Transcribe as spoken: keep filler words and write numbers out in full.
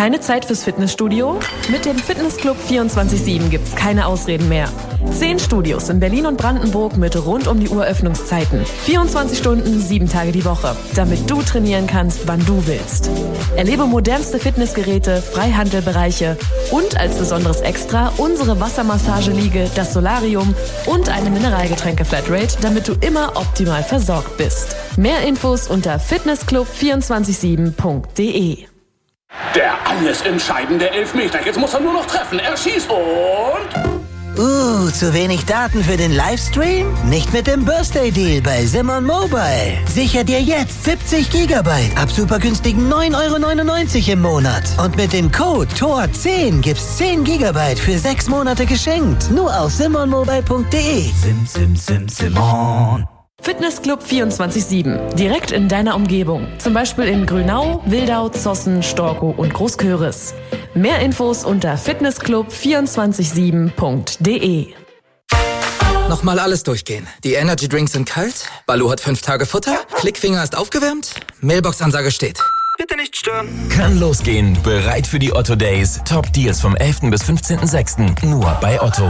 Keine Zeit fürs Fitnessstudio? Mit dem Fitnessclub vierundzwanzig sieben gibt's keine Ausreden mehr. Zehn Studios in Berlin und Brandenburg mit rund um die Uhr Öffnungszeiten. vierundzwanzig Stunden, sieben Tage die Woche. Damit du trainieren kannst, wann du willst. Erlebe modernste Fitnessgeräte, Freihandelbereiche und als besonderes Extra unsere Wassermassageliege, das Solarium und eine Mineralgetränke-Flatrate, damit du immer optimal versorgt bist. Mehr Infos unter fitnessclub vierundzwanzig sieben punkt de. Der alles entscheidende Elfmeter. Jetzt muss er nur noch treffen. Er schießt und... Uh, zu wenig Daten für den Livestream? Nicht mit dem Birthday Deal bei Simon Mobile. Sicher dir jetzt siebzig Gigabyte ab super günstigen neun Euro neunundneunzig im Monat. Und mit dem Code T O R zehn gibt's zehn Gigabyte für sechs Monate geschenkt. Nur auf simon mobile punkt de. Sim, sim, sim, Simon. Fitnessclub vierundzwanzig sieben. Direkt in deiner Umgebung. Zum Beispiel in Grünau, Wildau, Zossen, Storkow und Großköris. Mehr Infos unter fitnessclub vierundzwanzig sieben punkt de. Nochmal alles durchgehen. Die Energy Drinks sind kalt, Baloo hat fünf Tage Futter, Klickfinger ist aufgewärmt, Mailbox-Ansage steht. Bitte nicht stören. Kann losgehen. Bereit für die Otto Days. Top Deals vom elften bis fünfzehnten sechsten Nur bei Otto.